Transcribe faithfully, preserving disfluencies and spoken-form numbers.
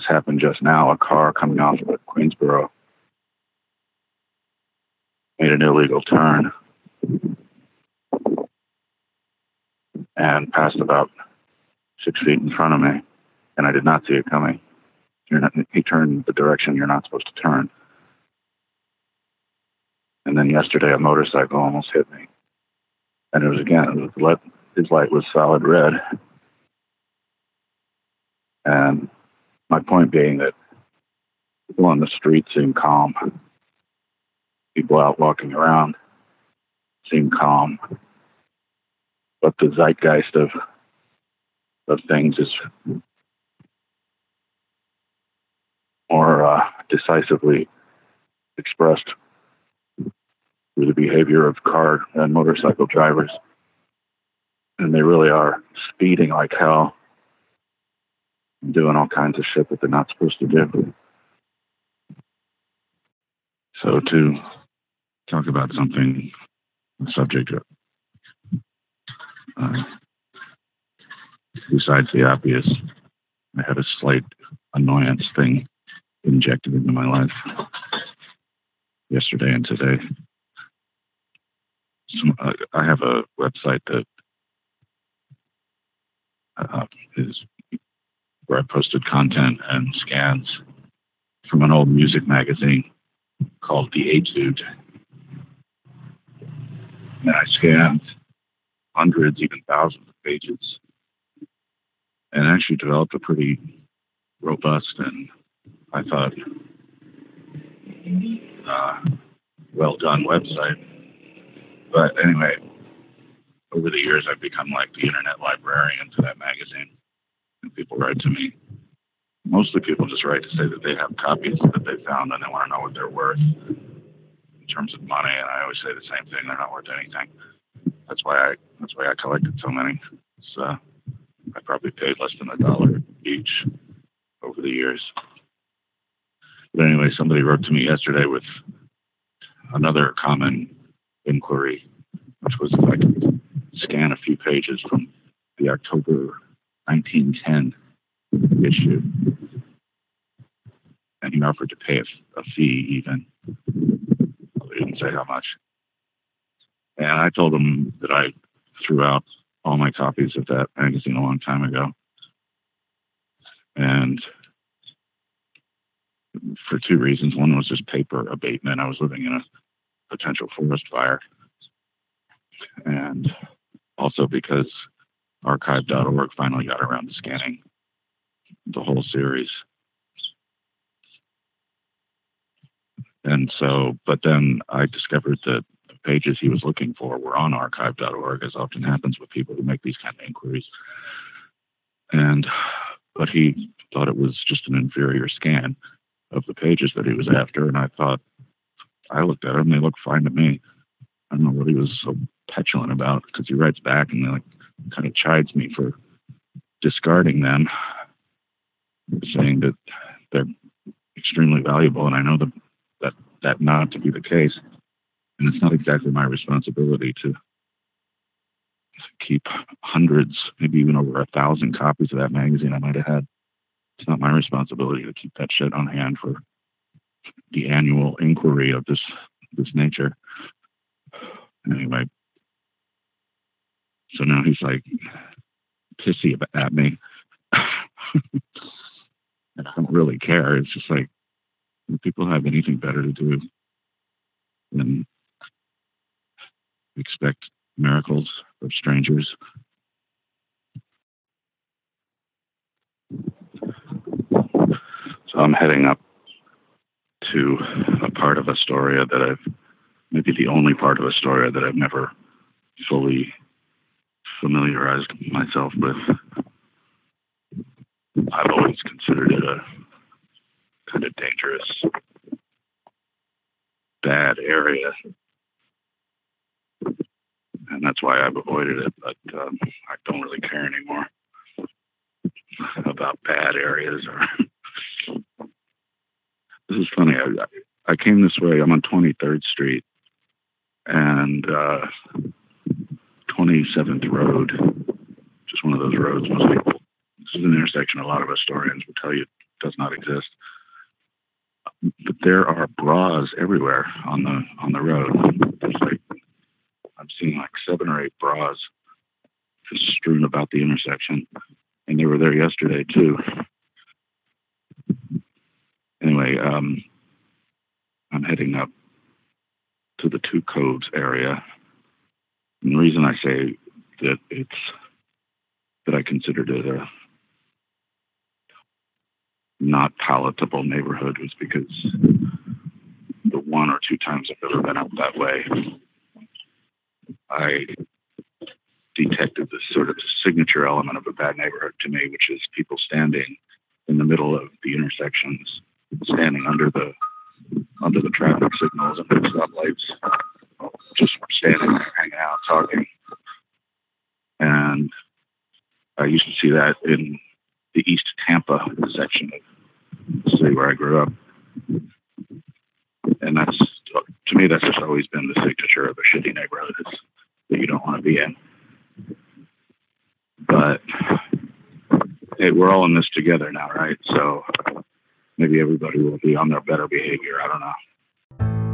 happened just now. A car coming off of Queensboro made an illegal turn and passed about six feet in front of me, and I did not see it coming. You're not, he turned the direction you're not supposed to turn. And then yesterday, a motorcycle almost hit me. And it was, again, it was, his light was solid red. And my point being that people on the street seem calm. People out walking around seem calm. But the zeitgeist of of things is more uh, decisively expressed through the behavior of car and motorcycle drivers. And they really are speeding like hell and doing all kinds of shit that they're not supposed to do. So to talk about something, the subject of, uh, besides the obvious, I had a slight annoyance thing injected into my life yesterday and today. So, uh, I have a website that uh, is where I posted content and scans from an old music magazine called The Etude. And I scanned hundreds, even thousands of pages, and actually developed a pretty robust and, I thought, uh, well done website. But anyway, over the years, I've become like the internet librarian to that magazine. And people write to me. Mostly people just write to say that they have copies that they found and they want to know what they're worth in terms of money. And I always say the same thing: they're not worth anything. That's why I that's why I collected so many. So I probably paid less than a dollar each over the years. But anyway, somebody wrote to me yesterday with another common inquiry, which was if I could scan a few pages from the October nineteen ten issue. And he offered to pay a, a fee even. He didn't say how much. And I told him that I threw out all my copies of that magazine a long time ago. And for two reasons. One was just paper abatement. I was living in a potential forest fire. And also because archive dot org finally got around to scanning the whole series. And so, but then I discovered that the pages he was looking for were on archive dot org, as often happens with people who make these kind of inquiries. And, but he thought it was just an inferior scan of the pages that he was after. And I thought, I looked at them, they look fine to me. I don't know what he was so petulant about, because he writes back and like kind of chides me for discarding them, saying that they're extremely valuable. And I know that that, that not to be the case. And it's not exactly my responsibility to keep hundreds, maybe even over a thousand copies of that magazine I might have had. It's not my responsibility to keep that shit on hand for the annual inquiry of this this nature. Anyway, so now he's like pissy at me. And I don't really care. It's just like, do people have anything better to do than expect miracles of strangers? So I'm heading up to a part of Astoria that I've, maybe the only part of Astoria that I've never fully familiarized myself with. I've always considered it a kind of dangerous, bad area. And that's why I've avoided it, but um, I don't really care anymore about bad areas. Or this is funny. I, I came this way. I'm on twenty-third Street and uh, twenty-seventh Road, just one of those roads most people. This is an intersection a lot of historians will tell you doesn't does not exist. But there are bras everywhere on the on the road. There's like I'm seeing like seven or eight bras just strewn about the intersection, and they were there yesterday too. Anyway, um, I'm heading up to the Two Coves area. And the reason I say that it's that I considered it a not palatable neighborhood was because the one or two times I've ever been up that way, I detected this sort of signature element of a bad neighborhood to me, which is people standing in the middle of the intersections, standing under the under the traffic signals and the stoplights, just standing there, hanging out, talking. And I used to see that in the East Tampa section of the city where I grew up. And that's, to me, that's just always been the signature of a shitty neighborhood, is that you don't want to be in. But, hey, we're all in this together now, right? So maybe everybody will be on their better behavior. I don't know.